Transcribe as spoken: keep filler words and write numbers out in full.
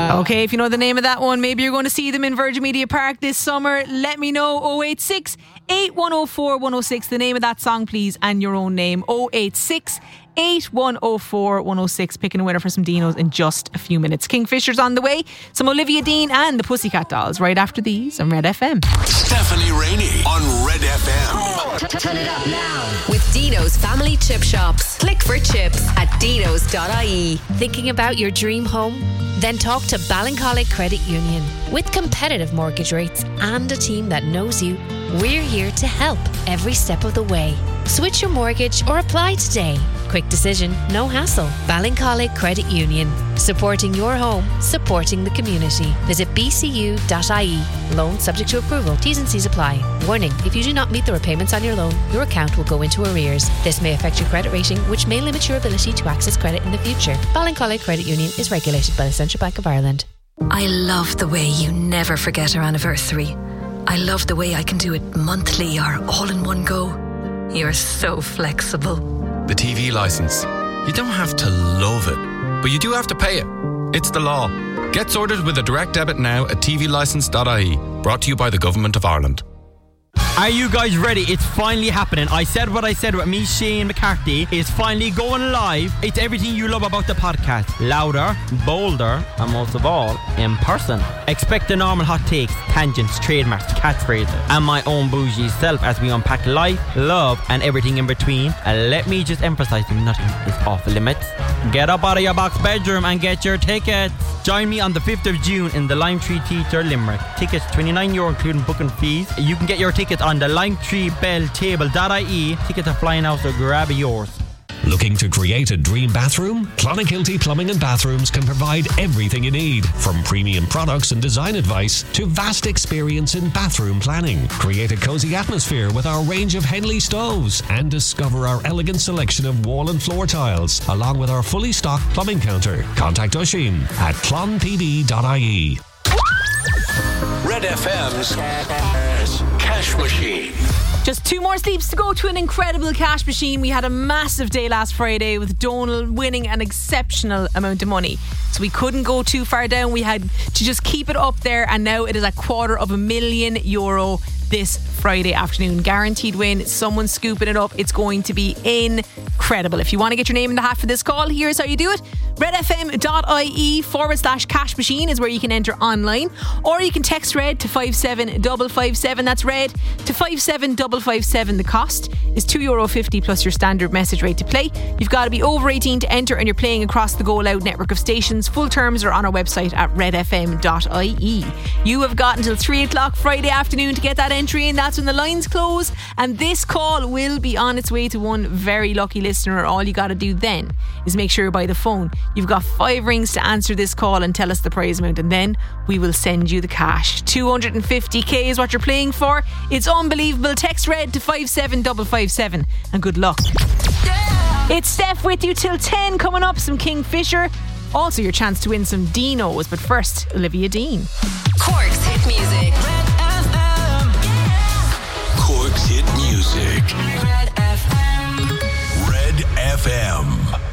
Okay, if you know the name of that one, maybe you're going to see them in Virgin Media Park this summer. Let me know. oh eight six, eight one oh four, one oh six. The name of that song, please, and your own name. oh eight six, eight one oh four, one oh six. Picking a winner for some Dinos in just a few minutes. Kingfisher's on the way. Some Olivia Dean and the Pussycat Dolls right after these on Red F M. Stephanie Rainey on Red F M. Turn it up now with Dino's Family Chip Shops. Click for chips at dinos dot I E. Thinking about your dream home? Then talk to Ballincollig Credit Union. With competitive mortgage rates and a team that knows you, we're here to help every step of the way. Switch your mortgage or apply today. Quick decision, no hassle. Ballincollig Credit Union. Supporting your home, supporting the community. Visit b c u dot I E. Loan subject to approval. T's and C's apply. Warning, if you do not meet the repayments on your loan, your account will go into arrears. This may affect your credit rating, which may limit your ability to access credit in the future. Ballincollig Credit Union is regulated by the Central Bank of Ireland. I love the way you never forget our anniversary. I love the way I can do it monthly or all in one go. You're so flexible. The T V licence. You don't have to love it, but you do have to pay it. It's the law. Get sorted with a direct debit now at t v licence dot I E. Brought to you by the Government of Ireland. Are you guys ready? It's finally happening. I said what I said about me, Shane McCarthy. It's finally going live. It's everything you love about the podcast. Louder, bolder, and most of all, in person. Expect the normal hot takes, tangents, trademarks, catchphrases, and my own bougie self as we unpack life, love, and everything in between. And let me just emphasize that nothing is off limits. Get up out of your box bedroom and get your tickets. Join me on the fifth of June in the Lime Tree Theatre, Limerick. Tickets twenty-nine euro including booking fees. You can get your tickets on the lime tree bell table dot I E. Tickets are flying out, so grab yours. Looking to create a dream bathroom? Clonakilty Plumbing and Bathrooms can provide everything you need, from premium products and design advice to vast experience in bathroom planning. Create a cozy atmosphere with our range of Henley stoves and discover our elegant selection of wall and floor tiles, along with our fully stocked plumbing counter. Contact Oisin at clon p d dot I E. Red F M's Cash Machine. Just two more sleeps to go to an incredible cash machine. We had a massive day last Friday with Donal winning an exceptional amount of money. So we couldn't go too far down. We had to just keep it up there, and now it is a quarter of a million euro this Friday afternoon. Guaranteed win. Someone scooping it up. It's going to be incredible. If you want to get your name in the hat for this call, here's how you do it. redfm.ie forward slash cash machine is where you can enter online, or you can text RED to five seven five five seven. That's RED to five seven five five seven. The cost is two euro fifty plus your standard message rate to play. You've got to be over eighteen to enter, and you're playing across the Go Loud network of stations. Full terms are on our website at red f m dot I E. You have got until three o'clock Friday afternoon to get that entry in. That's when the lines close, and this call will be on its way to one very lucky listener. All you got to do then is make sure you're by the phone. You've got five rings to answer this call and tell us the prize amount, and then we will send you the cash. two hundred fifty k is what you're playing for. It's unbelievable. Text RED to five seven five five seven and good luck. Yeah. It's Steph with you till ten. Coming up, some Kingfisher. Also your chance to win some Dinos, but first, Olivia Dean. Cork's hit music. Red F M. Cork's hit music. Red F M. Red F M.